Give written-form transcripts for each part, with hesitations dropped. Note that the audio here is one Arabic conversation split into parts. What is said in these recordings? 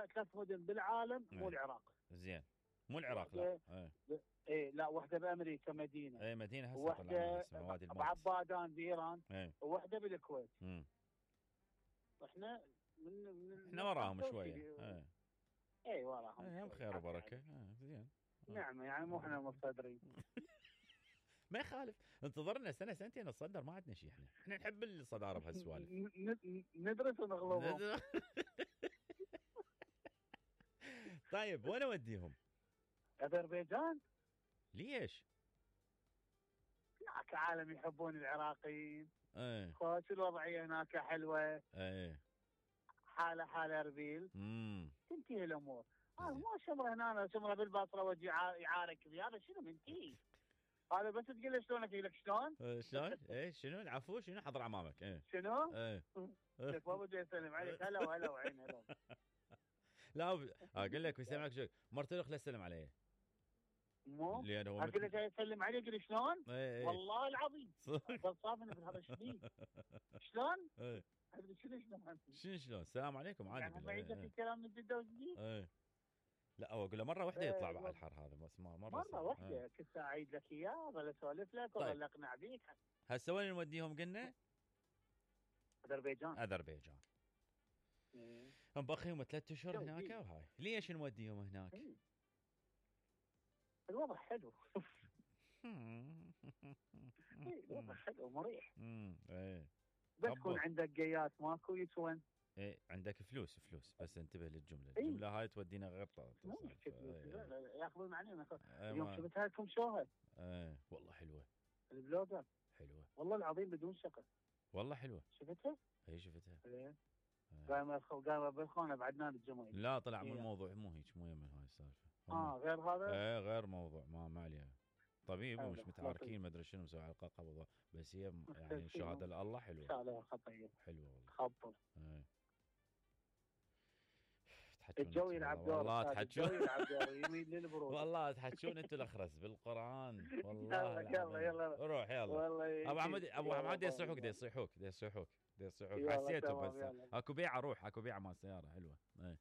ثلاث مدن بالعالم مو العراق. زين مو العراق لا. ايه لا، واحده بامريكا مدينه. ايه مدينه هسه وواحده اسمها وادي الموت. بعبادان بايران. ايه. وواحده بالكويت. احنا احنا وراهم شويه. ايه وراهم. ايه خير وبركه. زين. نعم يعني مو احنا مصدرين. ما يخالف، انتظرنا سنه سنتين نصدر، ما عندنا شيء. احنا نحب الصداره بهالسوالف. ندرس ونغلبهم. طيب وين اوديهم؟ اذربيجان. ليش؟ هناك عالم يحبون العراقيين. ايه. خوش الوضعيه هناك حلوه. ايه. حاله اربيل. تنتهي الامور. ما شمره هنا، شمره بالبصره وجي يعارك بي، هذا شنو منتهي؟ هذا بس تقول له شلونك يقول لك شلون؟ شلون؟ ايه شنو العفو شنو حضر امامك؟ ايه شنو؟ ايه بابا جاي يسلم عليك. هلا وهلا وعين هلا. لا اقول لك ويسلمك شو مرت له سلم عليه. مو اقول له جاي يسلم عليك يقول شلون؟ ايه. والله العظيم صافن هذا شبيه. شلون؟ ايه شلون السلام عليكم عادي يعني ما يجي في كلام من جده وجديد. ايه لا هو اقول له مره واحده يطلع بعد الحر هذا، بس مره واحده كنت اعيد لك اياه اظل اسولف لك واظل اقنع بيك. هسه وين نوديهم قلنا؟ اذربيجان. مبقيهم 3 اشهر هناك وهاي. ليش نوديهم هناك؟ الوضع حلو. الوضع حلو مريح. ايه بس تكون عندك جيات ماكو يسون. ايه عندك فلوس بس انتبه للجمله. الجمله هاي تودينا غير ياخذون علينا. اليوم شفتها لكم شوها. ايه والله حلوه. البلوجر حلوه والله العظيم بدون شقه. والله حلوه. شفتها؟ اي شفتها. ايه قام بالخونه بعدنان الجميل. لا طلع من الموضوع، مو هيك، مو يم هاي السالفه. غير هذا. ايه غير موضوع، ما عليها. طبيب ومش متعاركين ما ادري شنو مسوي على قبضه، بس هي يعني الشهاده لله حلوه. شغله خطيه حلوه والله. خبر. ايه الجو يلعب دور. والله تحجون. الجو يلعب دور يمين للبرود. والله تحجون انتم الاخرس بالقران والله. يلا روح يلا. ابو حماد يصيحوك حسيته بس اكو بيعه. روح اكو بيعه مال سياره حلوه. ايه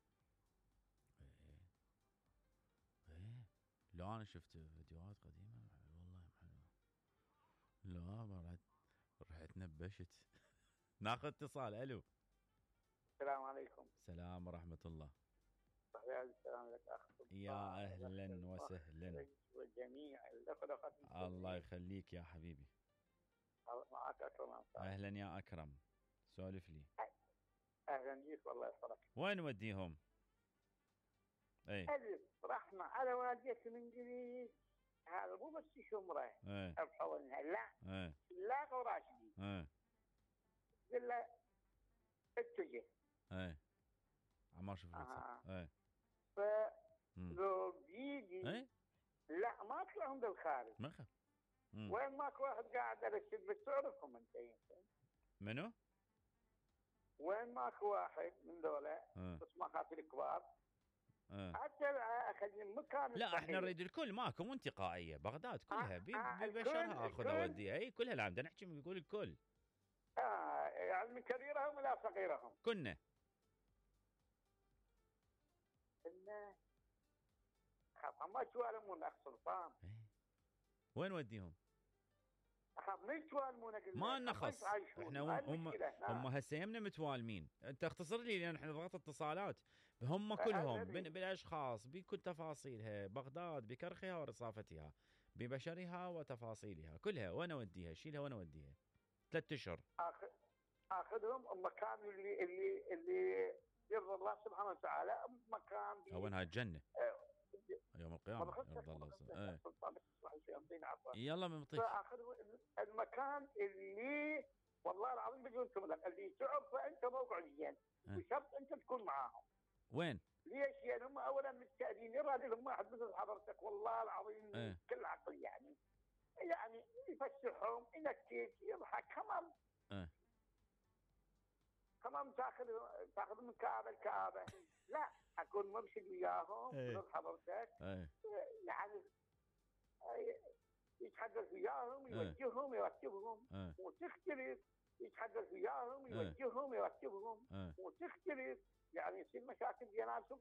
لا انا شفت فيديوهات قديمه والله حلوه. لا رحت نبشت. ناخذ اتصال. الو السلام عليكم. السلام ورحمه الله. صحيح السلام لك اخ. يا اهلا وسهلا والجميع الاخوه. الله يخليك يا حبيبي. معك اكرم. اهلا يا اكرم، سولف لي. اهلا بيك والله يسعدك. وين نوديهم؟ اي رحمه على والديك من قريب. هذا مو بس شمره. حولنا لا راشدي. قل له اتجه. عمار شوف لو بيجي لا ما اطلعهم بالخارج. ما خف. وين ماكو واحد قاعد على الشبك تعرفهم انت يمكن. منو؟ وين ماكو واحد من ذولا بس ما خاطر الكبار. حتى اخذ مكان. لا احنا نريد الكل، ماكو مو انتقائيه. بغداد كلها ببشرها اخذها وديها. اي كلها لا بدنا نحكي بيقول الكل. يعني من كبيرهم الى صغيرهم كنا. ما توالمون اخ سلطان. وين وديهم؟ ما يتوالمون. ما نخص احنا هم هسه يمنا متوالمين. انت اختصر لي لان احنا ضغط اتصالات. هم كلهم بالاشخاص بكل تفاصيلها، بغداد بكرخها ورصافتها ببشرها وتفاصيلها كلها. وين اوديها؟ شيلها وين اوديها؟ 3 اشهر اخذهم المكان اللي يرضى الله سبحانه وتعالى. مكان وينها الجنه يوم القيامه يرضى الله. يلا بنطيك. فاخذ المكان اللي والله العظيم بقولكم لك اللي تعرفه انت موقعيا بشرط انت تكون معاهم. وين؟ ليش؟ يعني هم اولا مستأذين يراد لهم واحد مثل حضرتك والله العظيم كل عقل يعني يفسحهم ينكت يضحك كمان تاخذ من كآبة لا اكون مرشد وياهم مثل حضرتك. يعني يتحدث وياهم يوجههم يرتبهم وتختلف. يتحدث وياهم يوجههم يرتبهم وتختلف. يعني يصير مشاكل بيناتهم